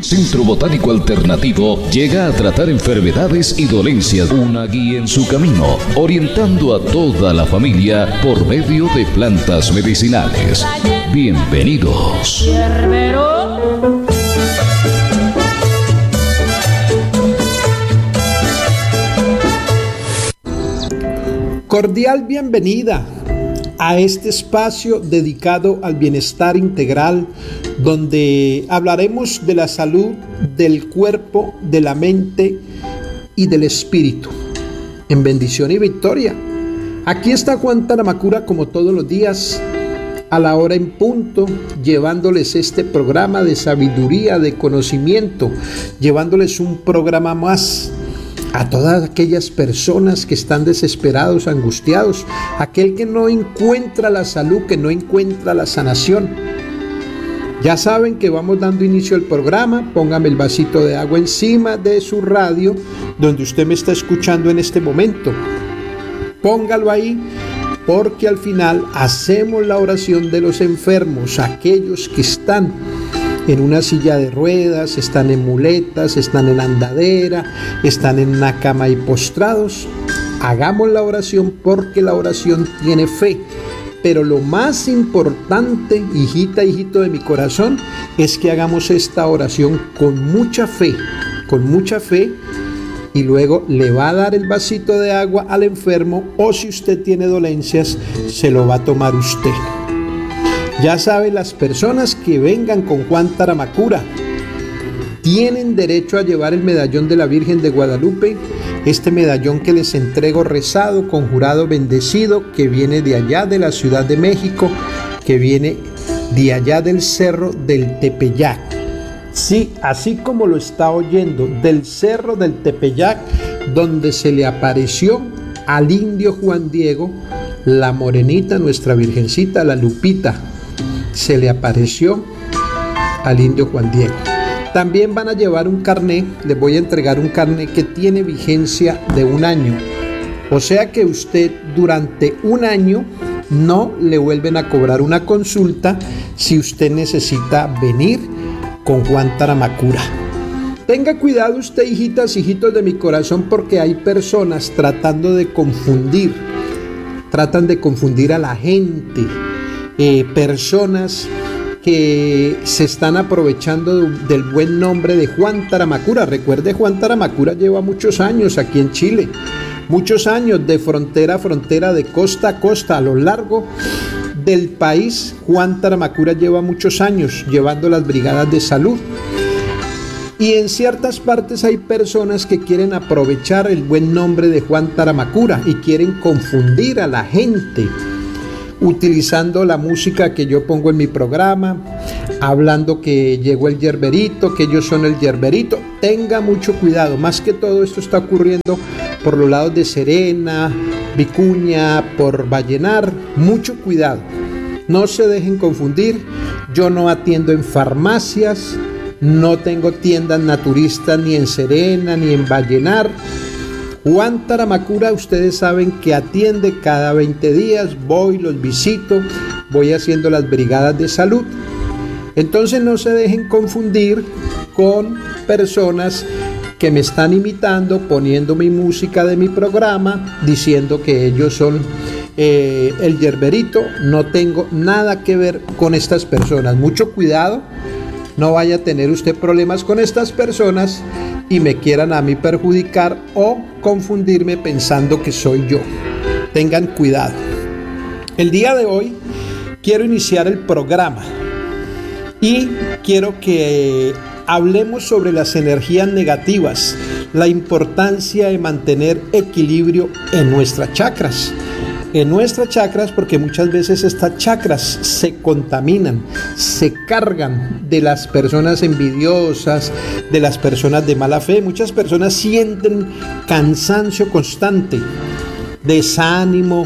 El Centro Botánico Alternativo llega a tratar enfermedades y dolencias, una guía en su camino, orientando a toda la familia por medio de plantas medicinales. Bienvenidos. Cordial bienvenida a este espacio dedicado al bienestar integral, donde hablaremos de la salud del cuerpo, de la mente y del espíritu, en bendición y victoria. Aquí está Juan Taramacura, como todos los días, a la hora en punto, llevándoles este programa de sabiduría, de conocimiento, llevándoles un programa más a todas aquellas personas que están desesperados, angustiados, aquel que no encuentra la salud, que no encuentra la sanación. Ya saben que vamos dando inicio al programa. Póngame el vasito de agua encima de su radio, donde usted me está escuchando en este momento. Póngalo ahí, porque al final hacemos la oración de los enfermos, aquellos que están en una silla de ruedas, están en muletas, están en andadera, están en una cama y postrados. Hagamos la oración, porque la oración tiene fe. Pero lo más importante, hijita, hijito de mi corazón, es que hagamos esta oración con mucha fe, y luego le va a dar el vasito de agua al enfermo, o si usted tiene dolencias, se lo va a tomar usted. Ya saben, las personas que vengan con Juan Taramacura tienen derecho a llevar el medallón de la Virgen de Guadalupe, este medallón que les entrego rezado, conjurado, bendecido, que viene de allá de la Ciudad de México, que viene de allá del Cerro del Tepeyac. Sí, así como lo está oyendo, del Cerro del Tepeyac, donde se le apareció al indio Juan Diego, la morenita, nuestra virgencita, la Lupita, se le apareció al indio Juan Diego. También van a llevar un carné, les voy a entregar un carné que tiene vigencia de 1 año. O sea que usted durante 1 año no le vuelven a cobrar una consulta si usted necesita venir con Juan Taramacura. Tenga cuidado usted, hijitas, hijitos de mi corazón, porque hay personas tratando de confundir, tratan de confundir a la gente, personas que se están aprovechando del buen nombre de Juan Taramacura. Recuerde, Juan Taramacura lleva muchos años aquí en Chile, muchos años de frontera a frontera, de costa a costa, a lo largo del país. Juan Taramacura lleva muchos años llevando las brigadas de salud. Y en ciertas partes hay personas que quieren aprovechar el buen nombre de Juan Taramacura y quieren confundir a la gente, utilizando la música que yo pongo en mi programa, hablando que llegó el yerberito, que ellos son el yerberito. Tenga mucho cuidado. Más que todo esto está ocurriendo por los lados de Serena, Vicuña, por Vallenar. Mucho cuidado. No se dejen confundir. Yo no atiendo en farmacias, no tengo tiendas naturistas ni en Serena ni en Vallenar. Juan Taramacura, ustedes saben que atiende cada 20 días, voy, los visito, voy haciendo las brigadas de salud. Entonces no se dejen confundir con personas que me están imitando, poniendo mi música de mi programa, diciendo que ellos son el yerberito. No tengo nada que ver con estas personas. Mucho cuidado, no vaya a tener usted problemas con estas personas y me quieran a mí perjudicar o confundirme pensando que soy yo. Tengan cuidado. El día de hoy quiero iniciar el programa y quiero que hablemos sobre las energías negativas, la importancia de mantener equilibrio en nuestras chakras. Porque muchas veces estas chakras se contaminan, se cargan de las personas envidiosas, de las personas de mala fe. Muchas personas sienten cansancio constante, desánimo,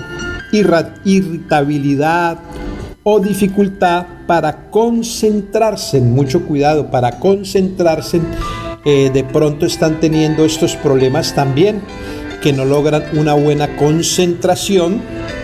irritabilidad o dificultad para concentrarse. Mucho cuidado, para concentrarse. De pronto están teniendo estos problemas también, que no logran una buena concentración,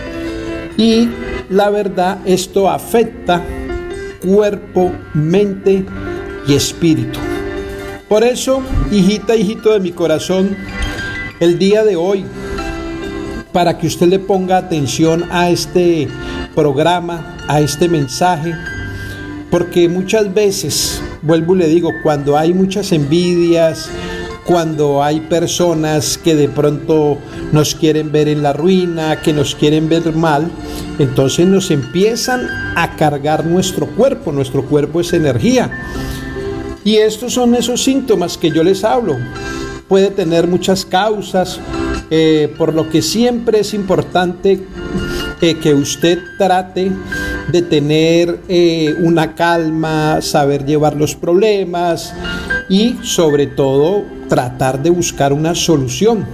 y la verdad, esto afecta cuerpo, mente y espíritu. Por eso, hijita, hijito de mi corazón, el día de hoy, para que usted le ponga atención a este programa, a este mensaje, porque muchas veces, vuelvo y le digo, cuando hay muchas envidias, cuando hay personas que de pronto nos quieren ver en la ruina, que nos quieren ver mal, entonces nos empiezan a cargar nuestro cuerpo es energía. Y estos son esos síntomas que yo les hablo. Puede tener muchas causas, por lo que siempre es importante que usted trate de tener una calma, saber llevar los problemas y sobre todo tratar de buscar una solución.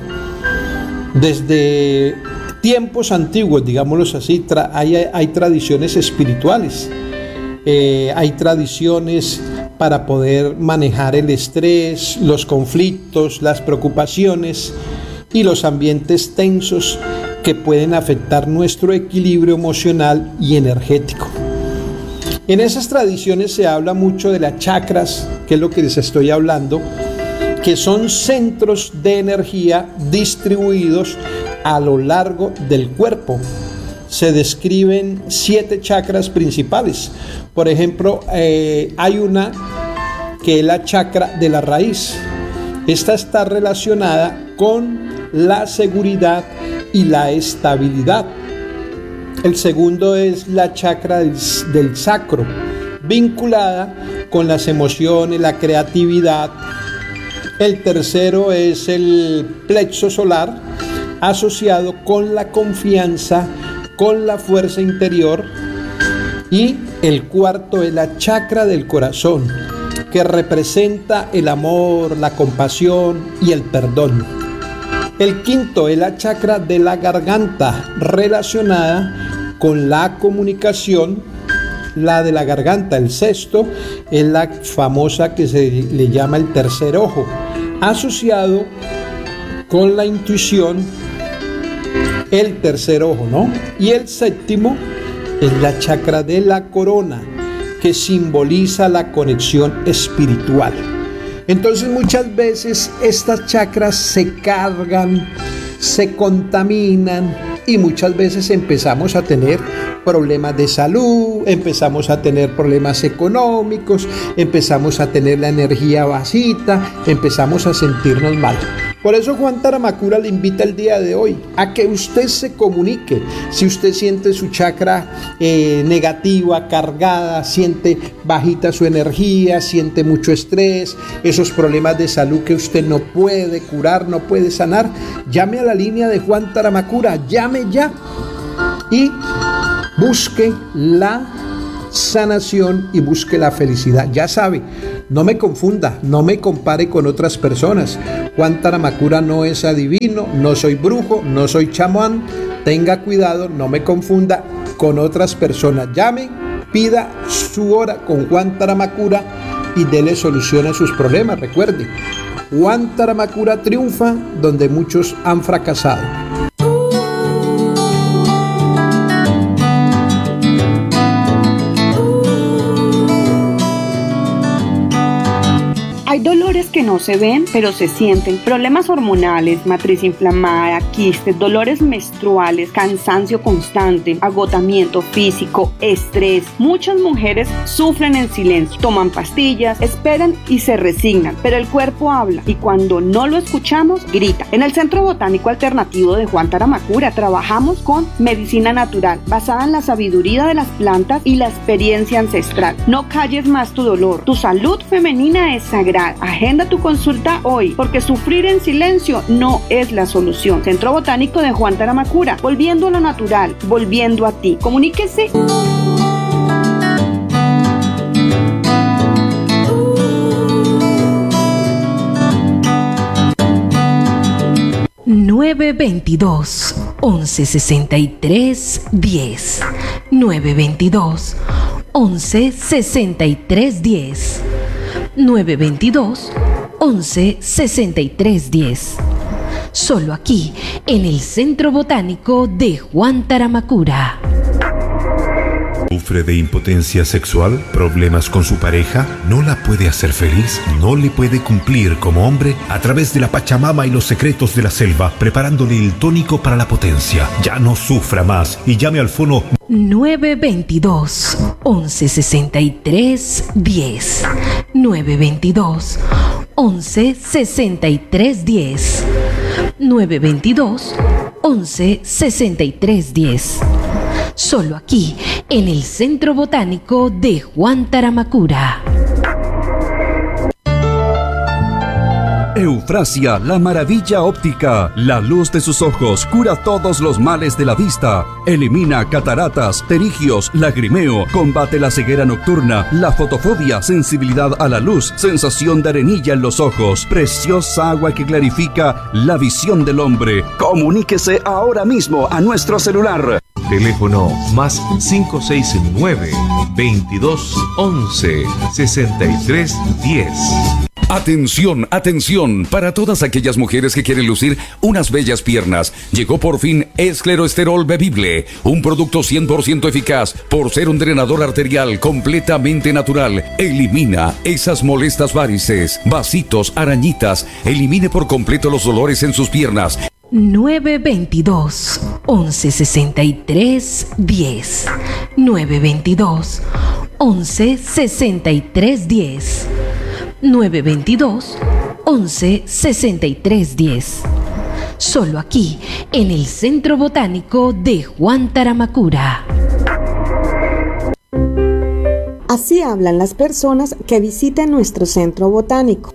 Desde tiempos antiguos, digámoslo así, hay tradiciones espirituales, hay tradiciones para poder manejar el estrés, los conflictos, las preocupaciones y los ambientes tensos que pueden afectar nuestro equilibrio emocional y energético. En esas tradiciones se habla mucho de las chakras, que es lo que les estoy hablando, que son centros de energía distribuidos a lo largo del cuerpo. Se describen 7 chakras principales. Por ejemplo, hay una que es la chakra de la raíz. Esta está relacionada con la seguridad y la estabilidad. El segundo es la chakra del sacro, vinculada con las emociones, la creatividad. El tercero es el plexo solar, asociado con la confianza, con la fuerza interior. Y el cuarto es la chakra del corazón, que representa el amor, la compasión y el perdón. El quinto es la chakra de la garganta, relacionada con la comunicación, la de la garganta. El sexto es la famosa que se le llama el tercer ojo, asociado con la intuición, el tercer ojo, ¿no? Y el séptimo es la chakra de la corona, que simboliza la conexión espiritual. Entonces muchas veces estas chakras se cargan, se contaminan y muchas veces empezamos a tener problemas de salud, empezamos a tener problemas económicos, empezamos a tener la energía bajita, empezamos a sentirnos mal. Por eso Juan Taramacura le invita el día de hoy a que usted se comunique. Si usted siente su chakra negativa, cargada, siente bajita su energía, siente mucho estrés, esos problemas de salud que usted no puede curar, no puede sanar, llame a la línea de Juan Taramacura, llame ya y busque la sanación y busque la felicidad. Ya sabe, no me confunda, no me compare con otras personas. Juan Taramacura no es adivino, no soy brujo, no soy chamán. Tenga cuidado, no me confunda con otras personas. Llame, pida su hora con Juan Taramacura y dele solución a sus problemas. Recuerde, Juan Taramacura triunfa donde muchos han fracasado. Hay dolores que no se ven, pero se sienten. Problemas hormonales, matriz inflamada, quistes, dolores menstruales, cansancio constante, agotamiento físico, estrés. Muchas mujeres sufren en silencio, toman pastillas, esperan y se resignan, pero el cuerpo habla y cuando no lo escuchamos, grita. En el Centro Botánico Alternativo de Juan Taramacura trabajamos con medicina natural, basada en la sabiduría de las plantas y la experiencia ancestral. No calles más tu dolor. Tu salud femenina es sagrada. Agenda tu consulta hoy, porque sufrir en silencio no es la solución. Centro Botánico de Juan Taramacura, volviendo a lo natural, volviendo a ti. Comuníquese. (922) 1163 10 922 1163 10 922 1163 10. Solo aquí, en el Centro Botánico de Juan Taramacura. ¿Sufre de impotencia sexual? ¿Problemas con su pareja? ¿No la puede hacer feliz? ¿No le puede cumplir como hombre? A través de la Pachamama y los secretos de la selva, preparándole el tónico para la potencia. Ya no sufra más y llame al fono 922 1163 10. 922 1163 10. 922 1163 10. Solo aquí, en el Centro Botánico de Juan Taramacura. Eufrasia, la maravilla óptica. La luz de sus ojos cura todos los males de la vista. Elimina cataratas, pterigios, lagrimeo. Combate la ceguera nocturna, la fotofobia, sensibilidad a la luz, sensación de arenilla en los ojos. Preciosa agua que clarifica la visión del hombre. Comuníquese ahora mismo a nuestro celular. Teléfono más 569 22 11 63 10. Atención, atención, para todas aquellas mujeres que quieren lucir unas bellas piernas. Llegó por fin Escleroesterol Bebible, un producto 100% eficaz por ser un drenador arterial completamente natural. Elimina esas molestas varices, vasitos, arañitas. Elimine por completo los dolores en sus piernas. 922 1163 10. 922 1163 10. 922 1163 10. Solo aquí, en el Centro Botánico de Juan Taramacura. Así hablan las personas que visitan nuestro centro botánico.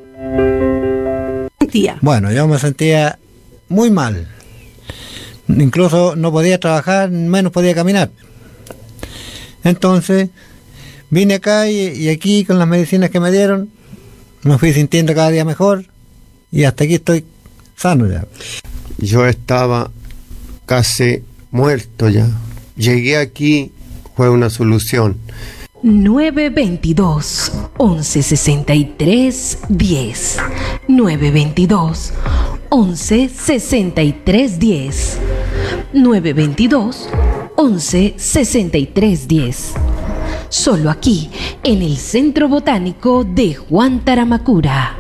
Bueno, yo me sentía muy mal. Incluso no podía trabajar, menos podía caminar. Entonces, vine acá y aquí con las medicinas que me dieron, me fui sintiendo cada día mejor y hasta aquí estoy sano ya. Yo estaba casi muerto ya. Llegué aquí, fue una solución. 922 1163 10. 922 1163 10. 922 1163 10. Solo aquí, en el Centro Botánico de Juan Taramacura.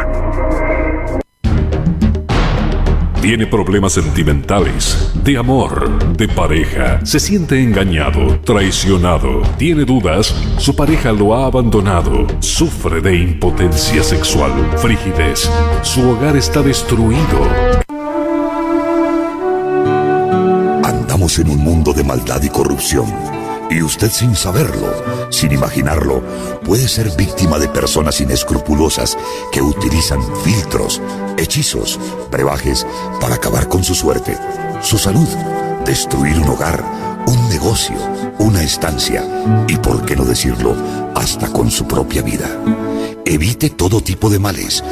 Tiene problemas sentimentales, de amor, de pareja. Se siente engañado, traicionado. Tiene dudas, su pareja lo ha abandonado. Sufre de impotencia sexual, frigidez. Su hogar está destruido. Andamos en un mundo de maldad y corrupción. Y usted, sin saberlo, sin imaginarlo, puede ser víctima de personas inescrupulosas que utilizan filtros, hechizos, brebajes para acabar con su suerte, su salud, destruir un hogar, un negocio, una estancia y, por qué no decirlo, hasta con su propia vida. Evite todo tipo de males.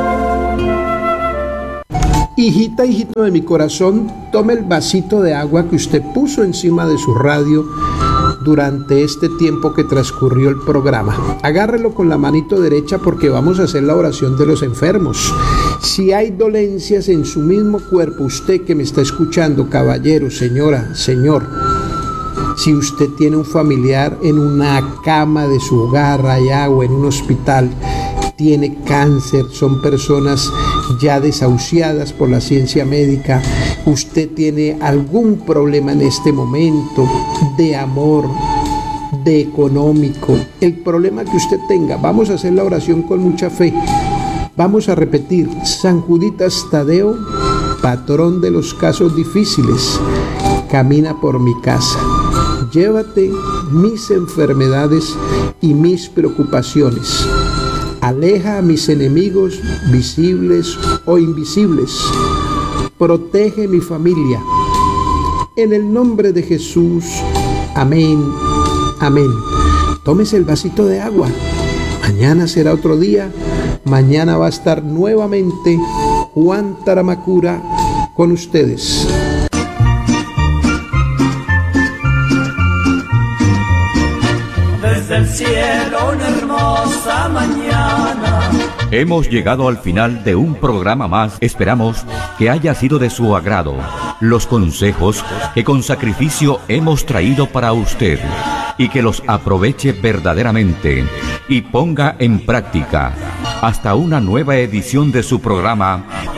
Hijita, hijito de mi corazón, tome el vasito de agua que usted puso encima de su radio durante este tiempo que transcurrió el programa. Agárrelo con la manito derecha porque vamos a hacer la oración de los enfermos. Si hay dolencias en su mismo cuerpo, usted que me está escuchando, caballero, señora, señor, si usted tiene un familiar en una cama de su hogar allá o en un hospital, tiene cáncer, son personas ya desahuciadas por la ciencia médica, usted tiene algún problema en este momento de amor, de económico, el problema que usted tenga, vamos a hacer la oración con mucha fe. Vamos a repetir: San Juditas Tadeo, patrón de los casos difíciles, camina por mi casa. Llévate mis enfermedades y mis preocupaciones. Aleja a mis enemigos, visibles o invisibles. Protege mi familia. En el nombre de Jesús. Amén. Amén. Tómese el vasito de agua. Mañana será otro día. Mañana va a estar nuevamente Juan Taramacura con ustedes. Desde el cielo una hermosa mañana. Hemos llegado al final de un programa más. Esperamos que haya sido de su agrado los consejos que con sacrificio hemos traído para usted y que los aproveche verdaderamente y ponga en práctica. Hasta una nueva edición de su programa